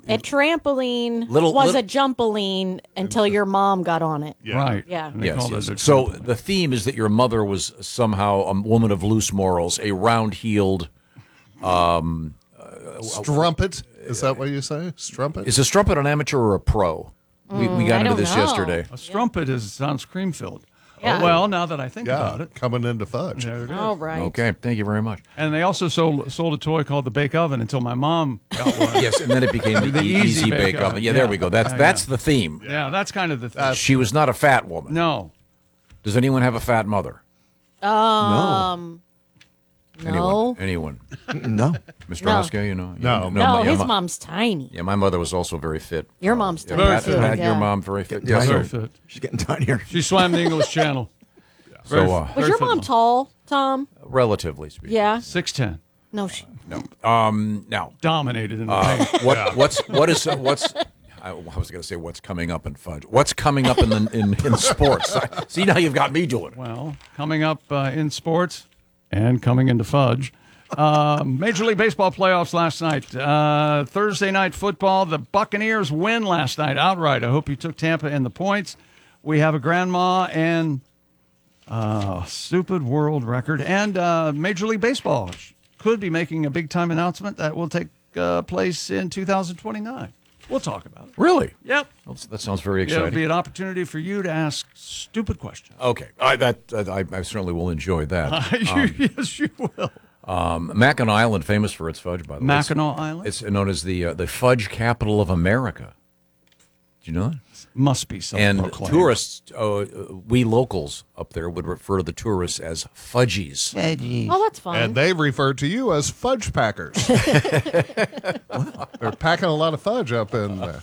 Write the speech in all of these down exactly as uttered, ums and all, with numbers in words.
A trampoline Little- was little- a jumpaline until your mom got on it. Yeah. Right. Yeah. And they Yes, called yes. it a So trampoline. the theme is that your mother was somehow a woman of loose morals, a round-heeled. Strumpet? Is that what you say? Strumpet? Is a strumpet an amateur or a pro? we, we got I into don't this know. yesterday. A strumpet is sounds cream filled. Yeah. Well, now that I think about yeah, it, coming into fudge. there it is. All right. Okay, thank you very much. And they also sold sold a toy called the Bake Oven until my mom got one. Yes, and then it became the, The e- easy easy bake bake oven. oven. Yeah, there Yeah. we go. That's Yeah, that's yeah. the theme. Yeah, that's kind of the thing. She was not a fat woman. no. Does anyone have a fat mother? Um, no. Anyone? Anyone? No. Mister No. Hoska, you know? No. Yeah, No, my- yeah, his my- mom's tiny. Yeah, my mother was also very fit. Your mom's Yeah, tiny. Pat, too, Pat, yeah. your mom very fit. Yeah, Yes, Very sir. fit. She's getting tinier. She swam the English Channel. Very- So, uh, Was very your fit mom tall, Tom? relatively speaking. Yeah. six ten. No, she. No. Um. Now, Dominated in the uh, paint. what what's what is uh, what's I, I was going to say what's coming up in fudge. What's coming up in the, in, in sports? See, now you've got me doing it. Well, coming up uh, in sports and coming into fudge. Uh, Major League Baseball playoffs last night. Uh, Thursday night football. The Buccaneers win last night outright. I hope you took Tampa in the points. We have a grandma and uh, stupid world record. And uh, Major League Baseball could be making a big-time announcement that will take uh, place in two thousand twenty-nine. We'll talk about it. Really? Yep. That's- That sounds very It'll exciting. be an opportunity for you to ask stupid questions. Okay, I, that I, I certainly will enjoy that. Yes, you will. Um, Mackinac Island, famous for its fudge, by the way. It's- Mackinac Island? It's known as the uh, the fudge capital of America. Did you know that? Must be something. And tourists, uh, we locals up there would refer to the tourists as fudgies. Oh, that's fun. And they refer to you as fudge packers. They're packing a lot of fudge up in there.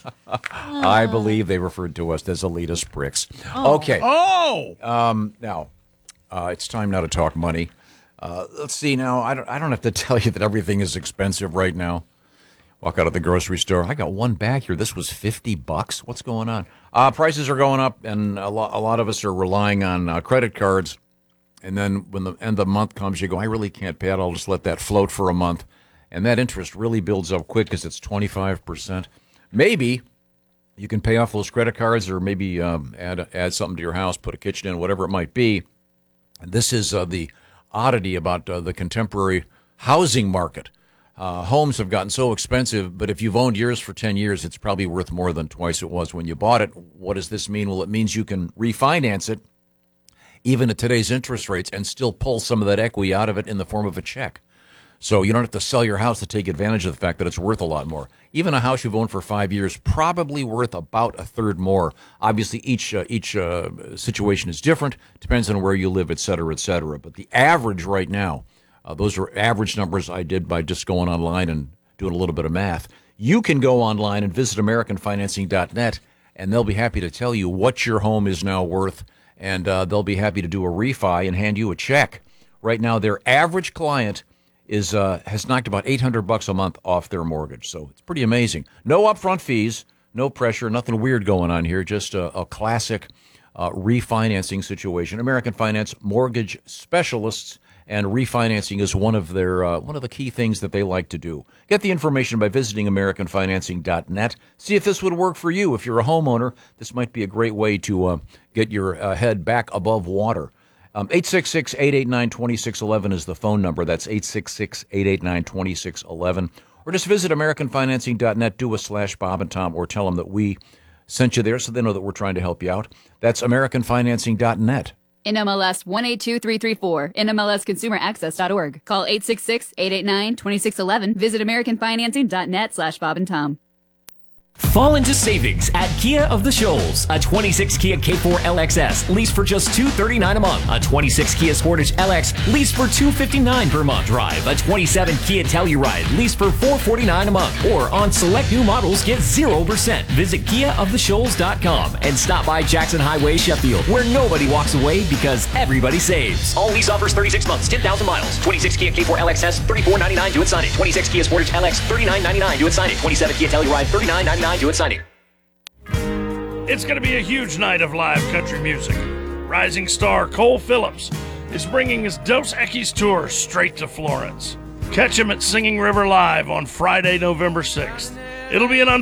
I believe they referred to us as elitist bricks. Okay. Oh! Um, now, uh, it's time now to talk money. Uh, let's see now. I don't, I don't have to tell you that everything is expensive right now. Walk out of the grocery store. I got one bag here. This was fifty bucks. What's going on? Uh, prices are going up, and a, lo- a lot of us are relying on uh, credit cards. And then when the end of the month comes, you go, I really can't pay it. I'll just let that float for a month. And that interest really builds up quick because it's twenty-five percent. Maybe you can pay off those credit cards, or maybe um, add add something to your house, put a kitchen in, whatever it might be. And this is uh, the oddity about uh, the contemporary housing market. Uh, homes have gotten so expensive, but if you've owned yours for ten years, it's probably worth more than twice it was when you bought it. What does this mean? Well, it means you can refinance it, even at today's interest rates, and still pull some of that equity out of it in the form of a check. So you don't have to sell your house to take advantage of the fact that it's worth a lot more. Even a house you've owned for five years, probably worth about a third more. Obviously, each uh, each uh, situation is different, depends on where you live, et cetera, et cetera. But the average right now, uh, those are average numbers I did by just going online and doing a little bit of math. You can go online and visit American Financing dot net, and they'll be happy to tell you what your home is now worth, and uh, they'll be happy to do a refi and hand you a check. Right now, their average client is uh, has knocked about eight hundred bucks a month off their mortgage. So it's pretty amazing. No upfront fees, no pressure, nothing weird going on here, just a, a classic uh, refinancing situation. American Finance Mortgage Specialists, and refinancing is one of their uh, one of the key things that they like to do. Get the information by visiting American Financing dot net. See if this would work for you. If you're a homeowner, this might be a great way to uh, get your uh, head back above water. Um, eight six six, eight eight nine, two six one one is the phone number. That's eight six six, eight eight nine, two six one one. Or just visit American Financing dot net, do a slash Bob and Tom, or tell them that we sent you there so they know that we're trying to help you out. That's American Financing dot net. N M L S one eight two three three four, N M L S consumer access dot org. Call eight six six, eight eight nine, two six one one. Visit American Financing dot net slash Bob and Tom. Fall into savings at Kia of the Shoals. A twenty-six Kia K four L X S leased for just two hundred thirty-nine dollars a month. A twenty-six Kia Sportage L X leased for two hundred fifty-nine dollars per month. Drive a twenty-seven Kia Telluride leased for four hundred forty-nine dollars a month. Or on select new models, get zero percent. Visit Kia of the Shoals dot com and stop by Jackson Highway, Sheffield, where nobody walks away because everybody saves. All lease offers thirty-six months, ten thousand miles. twenty-six Kia K four L X S, thirty-four ninety-nine, do it sign it. twenty-six Kia Sportage L X, thirty-nine ninety-nine, do it sign it. twenty-seven Kia Telluride, thirty-nine ninety-nine, do it sign it. It's going to be a huge night of live country music. Rising star Cole Phillips is bringing his Dos Equis tour straight to Florence. Catch him at Singing River Live on Friday, November sixth. It'll be an